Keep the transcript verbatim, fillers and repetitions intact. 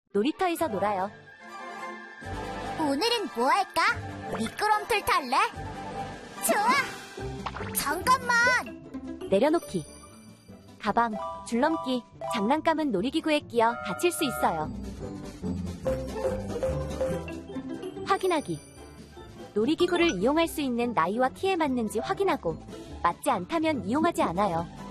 놀이터에서 놀아요. 오늘은 뭐 할까? 미끄럼틀 탈래? 좋아! 잠깐만! 내려놓기. 가방, 줄넘기, 장난감은 놀이기구에 끼어 다칠 수 있어요. 확인하기. 놀이기구를 이용할 수 있는 나이와 키에 맞는지 확인하고 맞지 않다면 이용하지 않아요.